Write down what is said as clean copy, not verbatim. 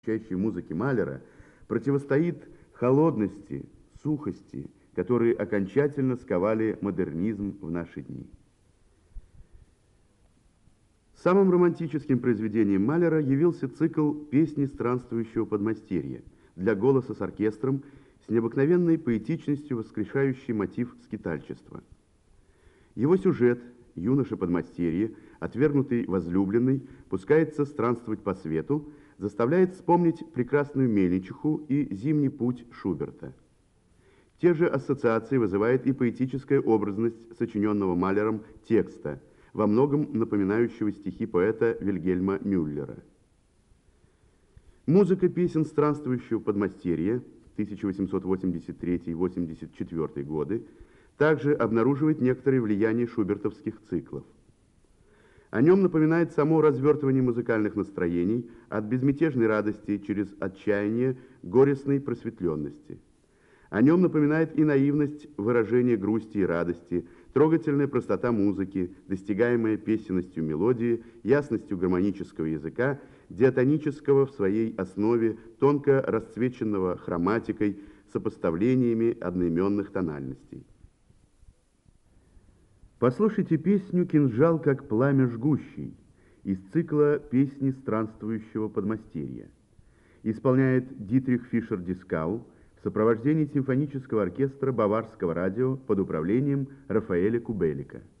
звучащей музыки Малера противостоит холодности, сухости, которые окончательно сковали модернизм в наши дни. Самым романтическим произведением Малера явился цикл «Песни странствующего подмастерья» для голоса с оркестром с необыкновенной поэтичностью, воскрешающий мотив скитальчества. Его сюжет юноша-подмастерье, отвергнутый возлюбленный, пускается странствовать по свету, заставляет вспомнить прекрасную мельничиху и зимний путь Шуберта. Те же ассоциации вызывает и поэтическая образность сочиненного Малером текста, во многом напоминающего стихи поэта Вильгельма Мюллера. Музыка песен странствующего подмастерья 1883-84 годы также обнаруживает некоторое влияние шубертовских циклов. О нем напоминает само развертывание музыкальных настроений от безмятежной радости через отчаяние горестной просветленности. О нем напоминает и наивность выражения грусти и радости, трогательная простота музыки, достигаемая песенностью мелодии, ясностью гармонического языка, диатонического в своей основе, тонко расцвеченного хроматикой, сопоставлениями одноименных тональностей. Послушайте песню «Кинжал, как пламя жгущий» из цикла «Песни странствующего подмастерья». Исполняет Дитрих Фишер-Дискау в сопровождении симфонического оркестра Баварского радио под управлением Рафаэля Кубелика.